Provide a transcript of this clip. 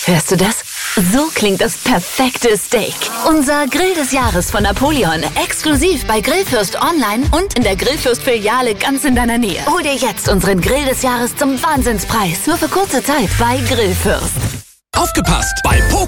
Hörst du das? So klingt das perfekte Steak. Unser Grill des Jahres von Napoleon. Exklusiv bei Grillfürst online und in der Grillfürst-Filiale ganz in deiner Nähe. Hol dir jetzt unseren Grill des Jahres zum Wahnsinnspreis. Nur für kurze Zeit bei Grillfürst. Aufgepasst! Bei Poco